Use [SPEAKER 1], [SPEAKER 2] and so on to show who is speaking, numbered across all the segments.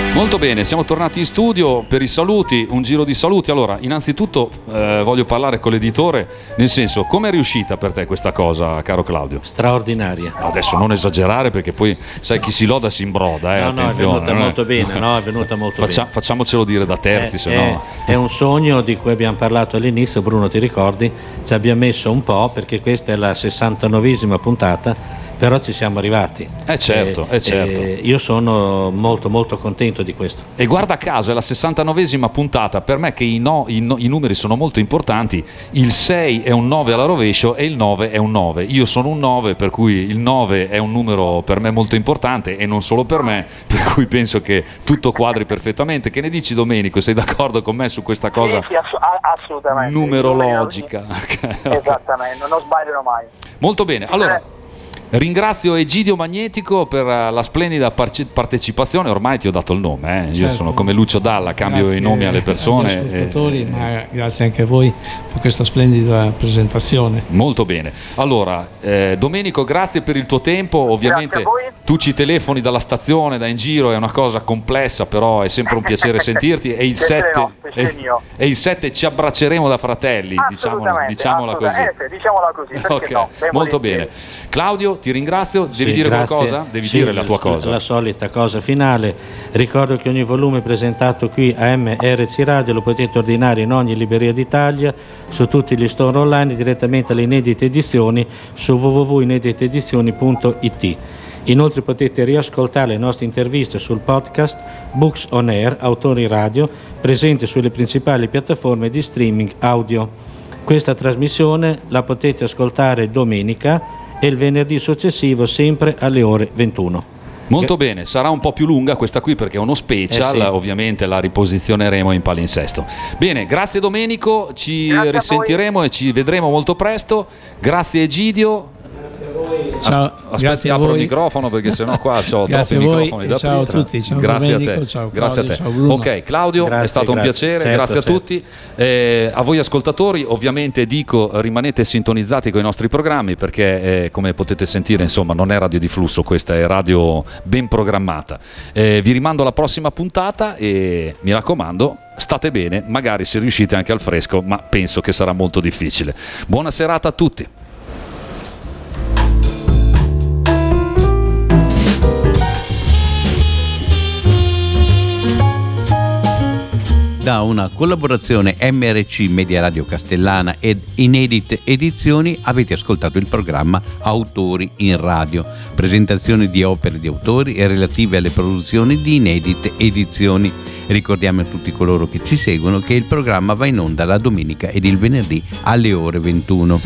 [SPEAKER 1] Molto bene, siamo tornati in studio per i saluti, un giro di saluti. Allora, innanzitutto voglio parlare con l'editore, nel senso, come è riuscita per te questa cosa, caro Claudio?
[SPEAKER 2] Straordinaria.
[SPEAKER 1] Adesso non esagerare, perché poi sai chi si loda si imbroda, attenzione.
[SPEAKER 2] È venuta molto bene, è venuta molto bene.
[SPEAKER 1] Facciamocelo dire da terzi, se no.
[SPEAKER 2] È un sogno di cui abbiamo parlato all'inizio, Bruno, ti ricordi? Ci abbiamo messo un po', perché questa è la 69esima puntata. Però ci siamo arrivati.
[SPEAKER 1] Certo.
[SPEAKER 2] Io sono molto molto contento di questo.
[SPEAKER 1] E guarda caso, è la 69esima puntata. Per me che i numeri sono molto importanti. Il 6 è un 9 alla rovescio e il 9 è un 9. Io sono un 9, per cui il 9 è un numero per me molto importante, e non solo per me, per cui penso che tutto quadri perfettamente. Che ne dici, Domenico? Sei d'accordo con me su questa cosa?
[SPEAKER 3] Sì, assolutamente.
[SPEAKER 1] Numerologica.
[SPEAKER 3] Esattamente, non sbaglierò mai.
[SPEAKER 1] Molto bene, allora ringrazio Egidio Magnetico per la splendida partecipazione. Ormai ti ho dato il nome, Io
[SPEAKER 4] certo.
[SPEAKER 1] Sono come Lucio Dalla, cambio
[SPEAKER 4] grazie
[SPEAKER 1] i nomi alle persone.
[SPEAKER 4] Agli ascoltatori, ma grazie anche a voi per questa splendida presentazione.
[SPEAKER 1] Molto bene. Allora, Domenico, grazie per il tuo tempo. Ovviamente tu ci telefoni dalla stazione, da in giro, è una cosa complessa, però è sempre un piacere sentirti. E il 7 ci abbracceremo da fratelli, diciamola così.
[SPEAKER 3] Diciamola così,
[SPEAKER 1] okay. No? Molto bene. Claudio, ti ringrazio. Devi dire qualcosa? Devi dire la tua cosa.
[SPEAKER 2] La solita cosa finale. Ricordo che ogni volume presentato qui a MRC Radio lo potete ordinare in ogni libreria d'Italia, su tutti gli store online, direttamente alle inedite edizioni su www.inediteedizioni.it. Inoltre potete riascoltare le nostre interviste sul podcast Books on Air, Autori Radio, presente sulle principali piattaforme di streaming audio. Questa trasmissione la potete ascoltare domenica e il venerdì successivo sempre alle ore 21.
[SPEAKER 1] Molto bene, sarà un po' più lunga questa qui perché è uno special, sì. Ovviamente la riposizioneremo in palinsesto. Bene, grazie Domenico, grazie risentiremo e ci vedremo molto presto. Grazie Egidio.
[SPEAKER 4] Grazie a voi. Ciao.
[SPEAKER 1] Aspetti, apro il microfono perché sennò qua ho troppi microfoni da
[SPEAKER 4] ciao
[SPEAKER 1] aprire.
[SPEAKER 4] A tutti, ciao
[SPEAKER 1] grazie
[SPEAKER 4] Domenico,
[SPEAKER 1] a te.
[SPEAKER 4] Ciao Claudio,
[SPEAKER 1] grazie a te.
[SPEAKER 4] Ciao Bruno.
[SPEAKER 1] Ok, Claudio, è stato un piacere,
[SPEAKER 2] certo,
[SPEAKER 1] grazie a tutti. A voi ascoltatori, ovviamente dico, rimanete sintonizzati con i nostri programmi perché come potete sentire, insomma, non è radio di flusso, questa è radio ben programmata. Vi rimando alla prossima puntata e mi raccomando, state bene, magari se riuscite anche al fresco, ma penso che sarà molto difficile. Buona serata a tutti.
[SPEAKER 5] Da una collaborazione MRC Media Radio Castellana ed Inedite Edizioni avete ascoltato il programma Autori in Radio, presentazione di opere di autori e relative alle produzioni di Inedite Edizioni. Ricordiamo a tutti coloro che ci seguono che il programma va in onda la domenica ed il venerdì alle ore 21.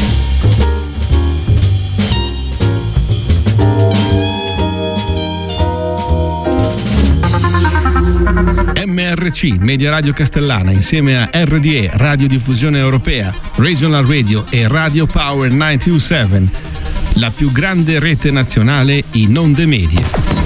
[SPEAKER 6] MRC Media Radio Castellana insieme a RDE Radio Diffusione Europea, Regional Radio e Radio Power 927, la più grande rete nazionale in onde medie.